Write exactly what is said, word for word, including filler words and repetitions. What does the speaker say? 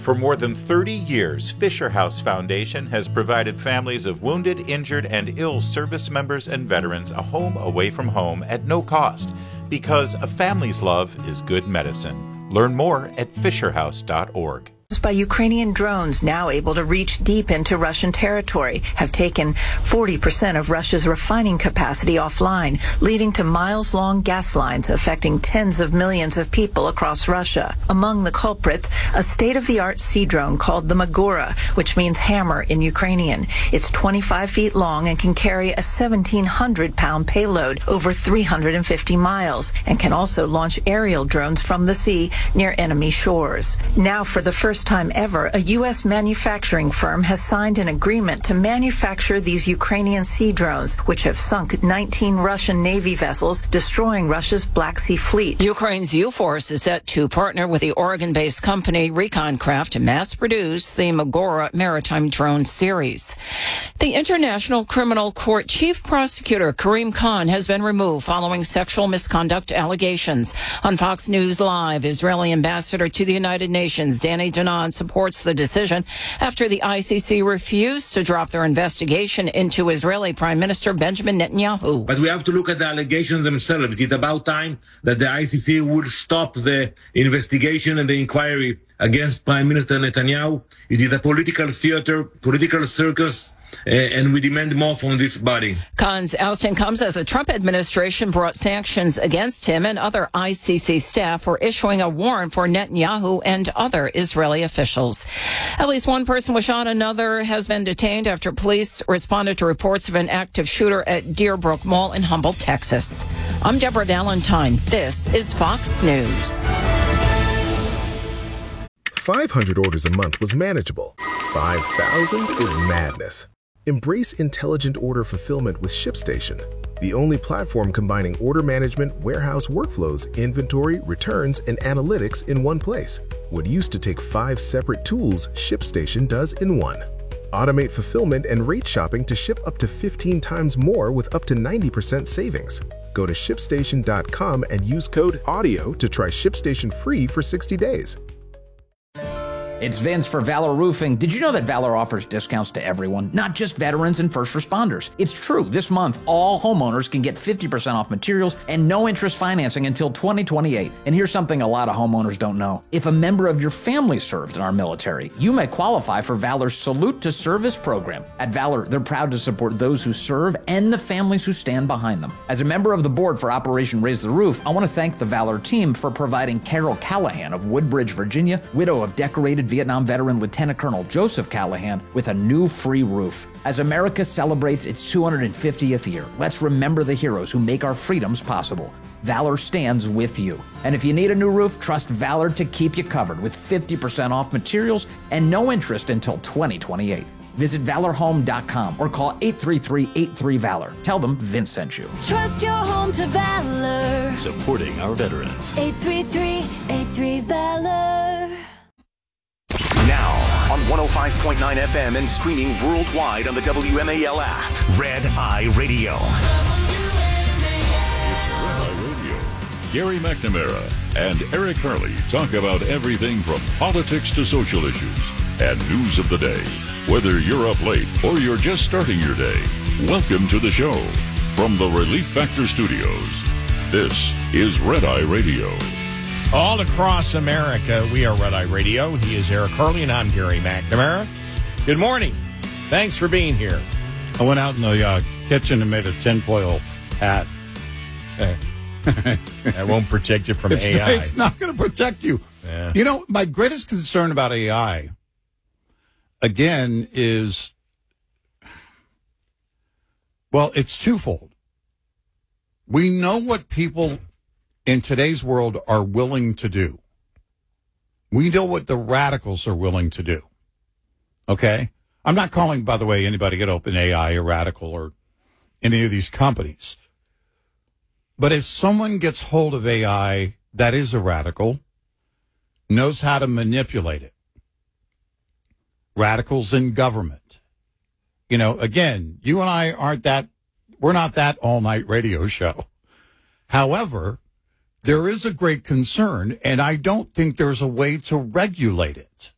For more than thirty years, Fisher House Foundation has provided families of wounded, injured, and ill service members and veterans a home away from home at no cost, because a family's love is good medicine. Learn more at fisher house dot org. By Ukrainian drones now able to reach deep into Russian territory have taken forty percent of Russia's refining capacity offline, leading to miles-long gas lines affecting tens of millions of people across Russia. Among the culprits, a state-of-the-art sea drone called the Magora, which means hammer in Ukrainian. It's twenty-five feet long and can carry a seventeen hundred pound payload over three hundred fifty miles and can also launch aerial drones from the sea near enemy shores. Now, for the first time ever, a U S manufacturing firm has signed an agreement to manufacture these Ukrainian sea drones, which have sunk nineteen Russian Navy vessels, destroying Russia's Black Sea Fleet. Ukraine's U-Force is set to partner with the Oregon-based company Reconcraft to mass-produce the Magora maritime drone series. The International Criminal Court Chief Prosecutor Karim Khan has been removed following sexual misconduct allegations. On Fox News Live, Israeli ambassador to the United Nations, Danny Danon, supports the decision after the I C C refused to drop their investigation into Israeli Prime Minister Benjamin Netanyahu. But we have to look at the allegations themselves. It's about time that the I C C would stop the investigation and the inquiry against Prime Minister Netanyahu. It is a political theater, political circus, uh, and we demand more from this body. Khan's ousting comes as the Trump administration brought sanctions against him and other I C C staff for issuing a warrant for Netanyahu and other Israeli officials. At least one person was shot. Another has been detained after police responded to reports of an active shooter at Deerbrook Mall in Humboldt, Texas. I'm Deborah Valentine. This is Fox News. five hundred orders a month was manageable. five thousand is madness. Embrace intelligent order fulfillment with ShipStation, the only platform combining order management, warehouse workflows, inventory, returns, and analytics in one place. What used to take five separate tools, ShipStation does in one. Automate fulfillment and rate shopping to ship up to fifteen times more with up to ninety percent savings. Go to ShipStation dot com and use code AUDIO to try ShipStation free for sixty days. It's Vince for Valor Roofing. Did you know that Valor offers discounts to everyone, not just veterans and first responders? It's true. This month, all homeowners can get fifty percent off materials and no interest financing until twenty twenty-eight. And here's something a lot of homeowners don't know. If a member of your family served in our military, you may qualify for Valor's Salute to Service program. At Valor, they're proud to support those who serve and the families who stand behind them. As a member of the board for Operation Raise the Roof, I want to thank the Valor team for providing Carol Callahan of Woodbridge, Virginia, widow of decorated Vietnam veteran Lieutenant Colonel Joseph Callahan, with a new free roof. As America celebrates its two hundred fiftieth year, let's remember the heroes who make our freedoms possible. Valor stands with you. And if you need a new roof, trust Valor to keep you covered with fifty percent off materials and no interest until twenty twenty-eight. Visit valor home dot com or call eight three three, eight three, VALOR. Tell them Vince sent you. Trust your home to Valor. Supporting our veterans. eight three three, eight three, VALOR. Now, on one oh five point nine F M and streaming worldwide on the W M A L app. Red Eye Radio. It's Red Eye Radio. Gary McNamara and Eric Harley talk about everything from politics to social issues and news of the day. Whether you're up late or you're just starting your day, welcome to the show. From the Relief Factor Studios, this is Red Eye Radio. All across America, we are Red Eye Radio. He is Eric Hurley, and I'm Gary McNamara. Good morning. Thanks for being here. I went out in the uh, kitchen and made a tinfoil hat. That won't protect you from it's A I. Not, it's not going to protect you. Yeah. You know, my greatest concern about A I, again, is, well, it's twofold. We know what people in today's world are willing to do. We know what the radicals are willing to do. Okay? I'm not calling, by the way, anybody at OpenAI a radical or any of these companies. But if someone gets hold of A I that is a radical, knows how to manipulate it, radicals in government, you know, again, you and I aren't that, we're not that all-night radio show. However, there is a great concern, and I don't think there's a way to regulate it.